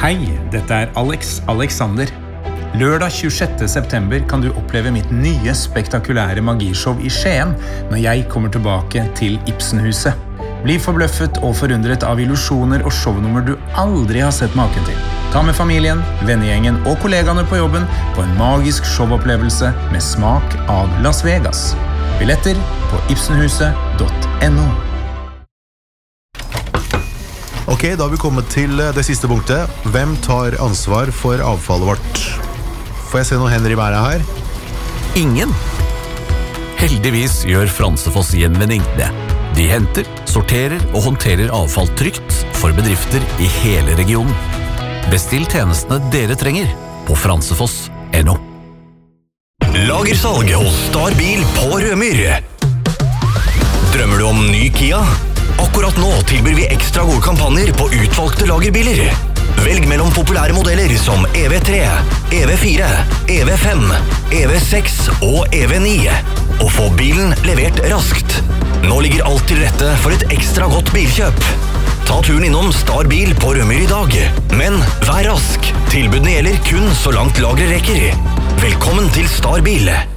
Hei, dette Alexander. Lørdag 26. september kan du oppleve mitt nye spektakulære magishow i Skien når jeg kommer tilbake til Ibsenhuset. Bli forbløffet og forundret av illusjoner og shownummer du aldri har sett maken til. Ta med familien, vennegjengen og kollegaene på jobben på en magisk showopplevelse med smak av Las Vegas. Billetter på ibsenhuset.no. Ok, da har vi kommet til det siste punktet. Hvem tar ansvar for avfallet vårt? Får jeg se noen hender i været her? Ingen. Heldigvis gjør Fransefoss Gjenvinning det. De henter, sorterer og håndterer avfall trygt for bedrifter i hele regionen. Bestill tjenestene dere trenger på fransefoss.no. Lagersalg hos Starbil på Rømyr. Drømmer du om ny Kia? Akkurat nå tilbyr vi ekstra gode kampanjer på utvalgte lagerbiler. Velg mellom populære modeller som EV3, EV4, EV5, EV6 og EV9, og få bilen levert raskt. Nå ligger alt til rette for et ekstra godt bilkjøp. Ta turen innom Starbil på Rømyr i dag, men vær rask. Tilbudene gjelder kun så langt lageret rekker. Velkommen til Starbil.